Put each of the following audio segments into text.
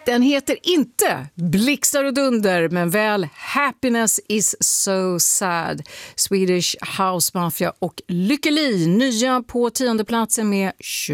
Den heter inte Blixtar och dunder, men väl Happiness is so sad. Swedish House Mafia och Lykke Li, nya på 10:e platsen med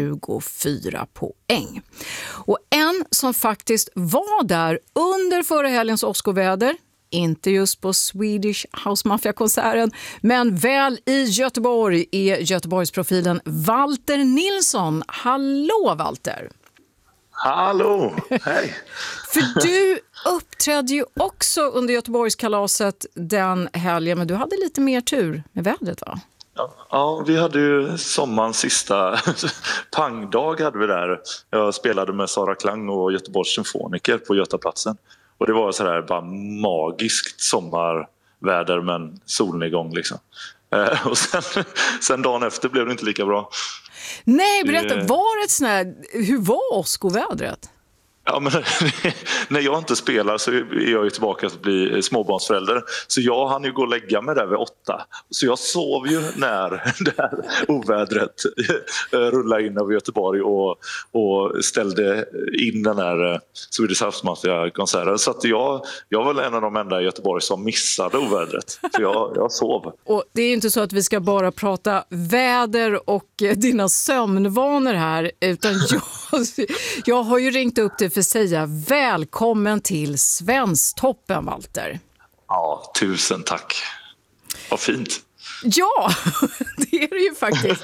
24 poäng. Och en som faktiskt var där under förra helgens Oscarväder, inte just på Swedish House Mafia-konserten, men väl i Göteborg, är Göteborgsprofilen Walter Nilsson. Hallå Walter! Hallå, hej! För du uppträdde ju också under Göteborgskalaset den helgen, men du hade lite mer tur med vädret, va? Ja, vi hade ju sommarens sista pangdag hade vi där. Jag spelade med Sara Klang och Göteborgs symfoniker på Götaplatsen. Och det var så där bara magiskt sommarväder med en solnedgång liksom. Och sen dagen efter blev det inte lika bra. Nej, berätta, hur var Oscarvädret? Ja, men när jag inte spelar så är jag ju tillbaka att bli småbarnsförälder. Så jag hann ju gå och lägga mig där vid 8. Så jag sov ju när det här ovädret rullade in över Göteborg och ställde in den här Swedish House Mafia-konserten. Så att jag var väl en av de enda i Göteborg som missade ovädret. Så jag sov. Och det är ju inte så att vi ska bara prata väder och dina sömnvanor här, utan jag har ju ringt upp dig för att säga välkommen till Svensktoppen, Walter. Ja, tusen tack. Vad fint. Ja, det är det ju faktiskt.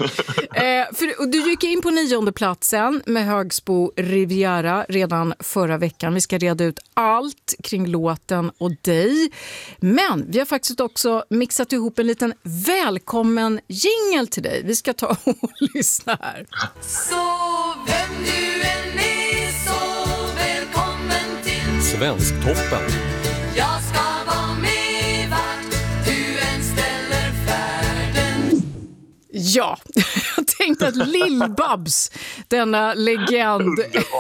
Du gick in på 9:e platsen med Högsbo Riviera redan förra veckan. Vi ska reda ut allt kring låten och dig. Men vi har faktiskt också mixat ihop en liten välkommen jingle till dig. Vi ska ta och lyssna här. Så vem du än är, så välkommen till Svensktoppen. Jag ska vara med vart du än ställer färden. Ja, jag tänkte att Lill-Babs, denna legend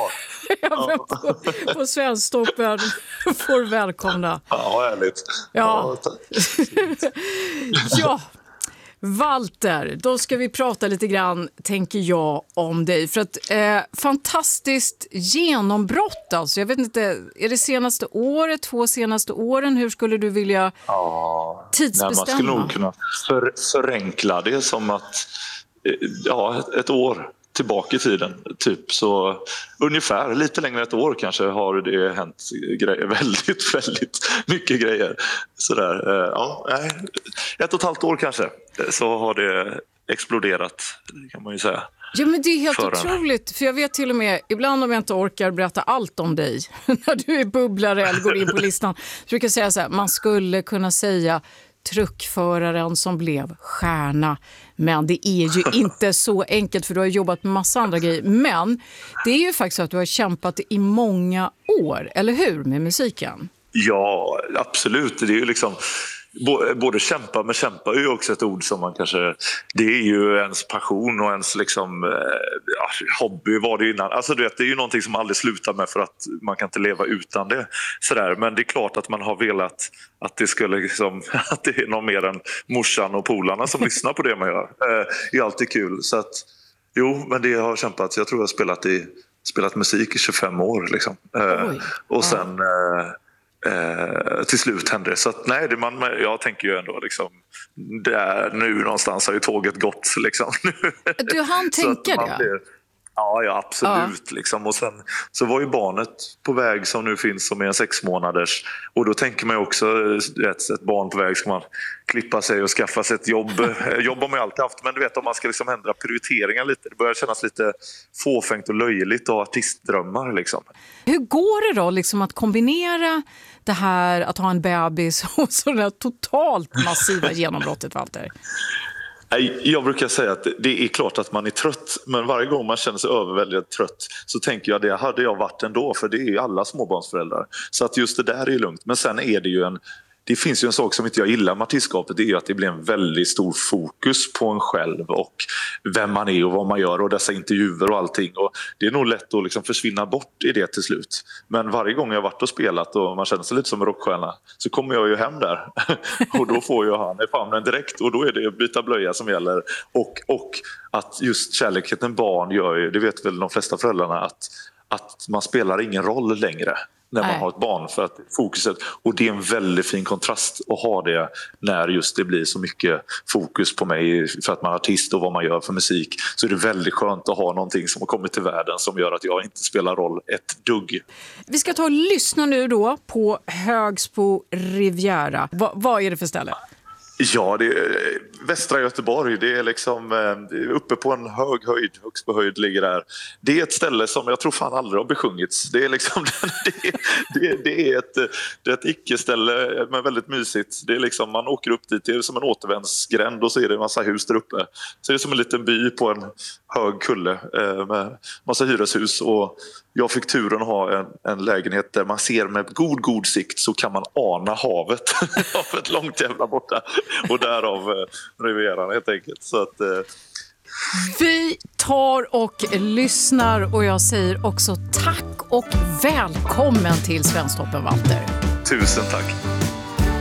på Svensktoppen, får välkomna. Ja, härligt. Ja. Ja. Walter, då ska vi prata lite grann, tänker jag, om dig. För att fantastiskt genombrott alltså. Jag vet inte, är det senaste året, 2 senaste åren? Hur skulle du vilja tidsbestämma? Man skulle nog kunna förenkla det som att ett år tillbaka i tiden typ, så ungefär lite längre än ett år kanske har det hänt grejer, väldigt, väldigt mycket grejer sådär, 1,5 år kanske, så har det exploderat, kan man ju säga. Ja, men det är helt otroligt, för jag vet till och med ibland om jag inte orkar berätta allt om dig när du är bubblare eller går in på listan, så brukar jag säga så här, man skulle kunna säga truckföraren som blev stjärna, men det är ju inte så enkelt, för du har jobbat med massa andra grejer, men det är ju faktiskt så att du har kämpat i många år, eller hur, med musiken? Ja, absolut, det är ju liksom både kämpa, men kämpa är ju också ett ord som man kanske, det är ju ens passion och ens liksom hobby var det innan, alltså du vet, det är ju någonting som aldrig slutar med, för att man kan inte leva utan det sådär. Men det är klart att man har velat att det skulle liksom, att det är någon mer än morsan och polarna som lyssnar på det man gör, det är alltid kul, så att jo, men det har kämpat, jag tror jag har spelat musik i 25 år liksom. Och sen till slut hände det. Så att, nej, jag tänker ju ändå liksom, nu någonstans har ju tåget gått liksom. Du hann tänka det? Ja, absolut. Ja. Liksom. Och sen så var ju barnet på väg som nu finns, som är en 6 månaders. Och då tänker man ju också, ett barn på väg ska man klippa sig och skaffa sig ett jobb. Jobb har man ju alltid haft, men du vet, om man ska liksom ändra prioriteringar lite. Det börjar kännas lite fåfängt och löjligt och artistdrömmar liksom. Hur går det då liksom att kombinera det här, att ha en bebis och sådär totalt massiva genombrottet, Walter? Jag brukar säga att det är klart att man är trött, men varje gång man känner sig överväldigt trött så tänker jag, det hade jag varit ändå, för det är ju alla småbarnsföräldrar. Så att just det där är lugnt. Men sen är det ju det finns ju en sak som inte jag gillar med artistskapet, det är ju att det blir en väldigt stor fokus på en själv och vem man är och vad man gör och dessa intervjuer och allting. Och det är nog lätt att liksom försvinna bort i det till slut. Men varje gång jag har varit och spelat och man känner sig lite som en rockstjärna, så kommer jag ju hem där och då får jag han i famnen direkt, och då är det byta blöja som gäller. Och att just kärleken barn gör ju, det vet väl de flesta föräldrarna, att man spelar ingen roll längre när man har ett barn, för att fokuset, och det är en väldigt fin kontrast att ha det när just det blir så mycket fokus på mig för att man är artist och vad man gör för musik, så är det väldigt skönt att ha någonting som har kommit till världen som gör att jag inte spelar roll ett dugg. Vi ska ta och lyssna nu då på Högsbo Riviera. Vad är det för ställe? Ja, det är västra Göteborg. Det är liksom uppe på en hög höjd, Högsbo höjd ligger där. Det är ett ställe som jag tror fan aldrig har besjungits. Det är liksom det är ett icke-ställe, men väldigt mysigt. Det är liksom, man åker upp dit, det är som en återvändsgränd och så är det en massa hus där uppe. Så det är som en liten by på en hög kulle med massa hyreshus, och jag fick turen att ha en lägenhet där man ser med god sikt, så kan man ana havet havet långt jävla borta, och därav Rivieran helt enkelt. Så att, Vi tar och lyssnar, och jag säger också tack och välkommen till Svensktoppen, Walter. Tusen tack.